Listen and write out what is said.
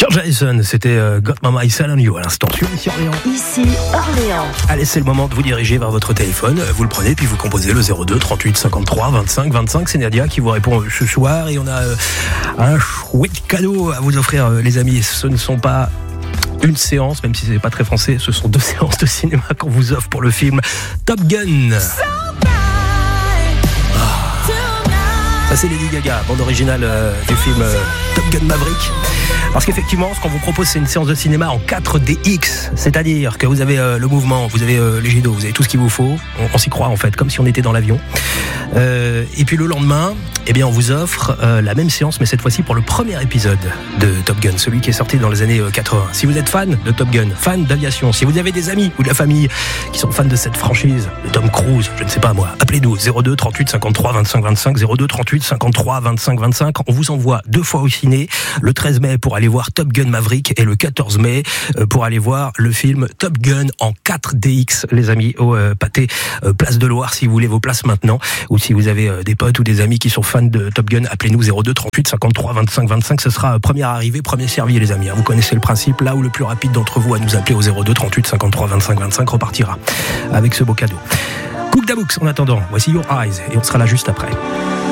George Harrison, c'était Got My Eyes on You à l'instant sur ici Orléans. Ici Orléans. Allez, c'est le moment de vous diriger vers votre téléphone. Vous le prenez puis vous composez le 02 38 53 25 25. C'est Nadia qui vous répond ce soir et on a un chouette cadeau à vous offrir, les amis. Ce ne sont pas une séance, même si c'est pas très français, ce sont 2 séances de cinéma qu'on vous offre pour le film Top Gun. Ça c'est Lady Gaga, bande originale du film Top Gun Maverick. Parce qu'effectivement, ce qu'on vous propose, c'est une séance de cinéma en 4DX. C'est-à-dire que vous avez le mouvement, vous avez les jets d'eau, vous avez tout ce qu'il vous faut. On s'y croit en fait, comme si on était dans l'avion. Et puis le lendemain, eh bien, on vous offre la même séance, mais cette fois-ci pour le premier épisode de Top Gun, celui qui est sorti dans les années 80. Si vous êtes fan de Top Gun, fan d'aviation, si vous avez des amis ou de la famille qui sont fans de cette franchise, de Tom Cruise, je ne sais pas moi, appelez-nous 02 38 53 25 25, 02 38 53 25 25. On vous envoie 2 fois au ciné, le 13 mai pour aller voir Top Gun Maverick et le 14 mai pour aller voir le film Top Gun en 4DX, les amis, au Pâté Place de Loire, si vous voulez vos places maintenant, ou si vous avez des potes ou des amis qui sont fans de Top Gun, appelez-nous 02 38 53 25 25. Ce sera première arrivée, premier servi, les amis. Vous connaissez le principe, là où le plus rapide d'entre vous à nous appeler au 02 38 53 25 25 repartira avec ce beau cadeau. Cook Dabooks en attendant, voici Your Eyes et on sera là juste après.